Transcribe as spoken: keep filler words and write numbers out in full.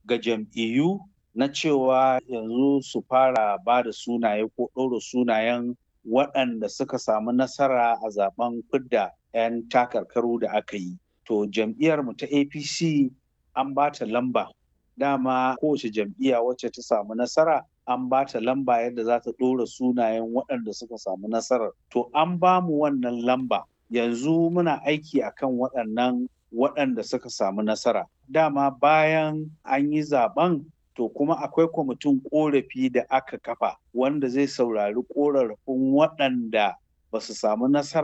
ga jam'iyyu na cewa yanzu su fara ba da sunaye ko ɗora sunayen waɗanda suka samu nasara a zaben fidda 'yan takarkaru da aka yi. To jam'iyyarmu ta A P C an ba ta lamba. Dama kowace jam'iyya wacce ta samu nasara an ba ta lamba yadda za ta ɗora sunayen waɗanda suka samu nasarar. To an ba mu wannan lamba. Yanzu muna aiki akan waɗannan waɗanda suka samu nasara. Dama bayan an yi zaben to kuma akwai kwamitin ƙorafi da aka kafa wanda zai saurari ƙorafin waɗanda ba su samu nasara